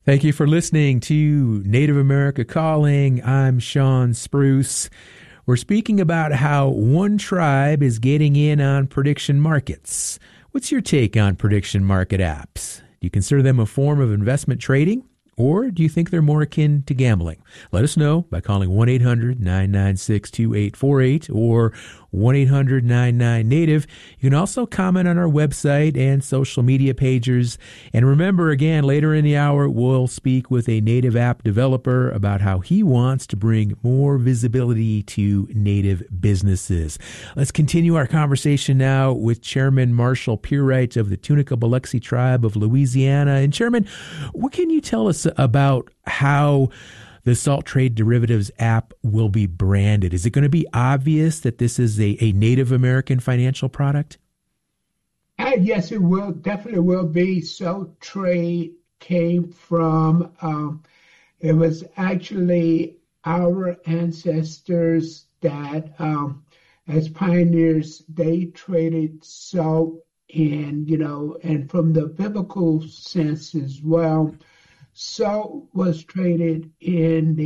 Thank you for listening to Native America Calling. I'm Sean Spruce. We're speaking about how one tribe is getting in on prediction markets. What's your take on prediction market apps? Do you consider them a form of investment trading, or do you think they're more akin to gambling? Let us know by calling 1-800-996-2848 or 1-800-99-NATIVE. You can also comment on our website and social media pages. And remember, again, later in the hour, we'll speak with a Native app developer about how he wants to bring more visibility to Native businesses. Let's continue our conversation now with Chairman Marshall Pierwright of the Tunica Biloxi Tribe of Louisiana. And Chairman, what can you tell us about how the Salt Trade Derivatives app will be branded? Is it going to be obvious that this is a Native American financial product? Yes, it will. Definitely will be. Salt Trade came from, it was actually our ancestors that, as pioneers, they traded salt and from the biblical sense as well. Salt was traded in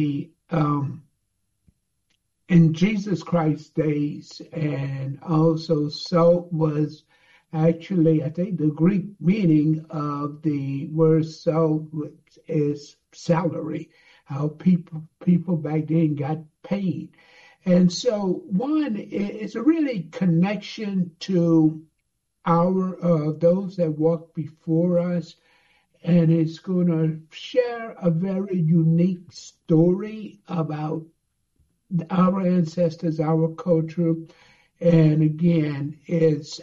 Jesus Christ's days, and also salt was actually, I think, the Greek meaning of the word salt is salary. How people back then got paid, and so it's a really connection to our those that walked before us. And it's going to share a very unique story about our ancestors, our culture. And again, it's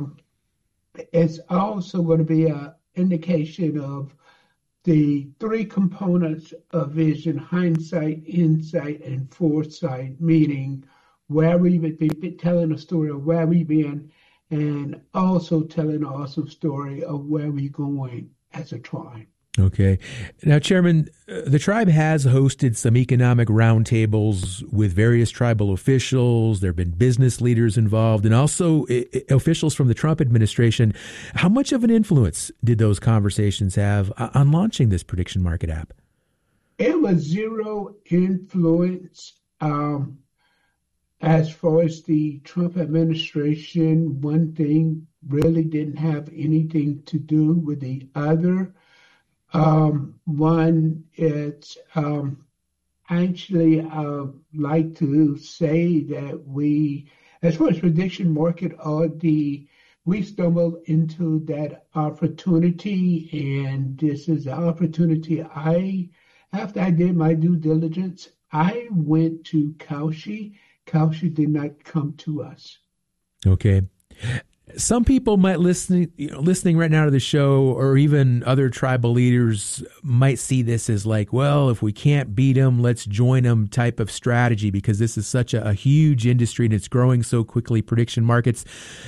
also going to be an indication of the three components of vision: hindsight, insight, and foresight, meaning where we've been, telling a story of where we've been, and also telling an awesome story of where we're going as a tribe. Okay. Now, Chairman, the tribe has hosted some economic roundtables with various tribal officials. There have been business leaders involved and also officials from the Trump administration. How much of an influence did those conversations have on launching this prediction market app? It was zero influence. As far as the Trump administration, one thing really didn't have anything to do with the other. One, it's actually like to say that as far as prediction market, we stumbled into that opportunity, and this is the opportunity. After I did my due diligence, I went to Cauchy. Cauchy did not come to us. Okay. Some people might listening right now to the show, or even other tribal leaders might see this as like, well, if we can't beat them, let's join them type of strategy, because this is such a huge industry and it's growing so quickly, prediction markets.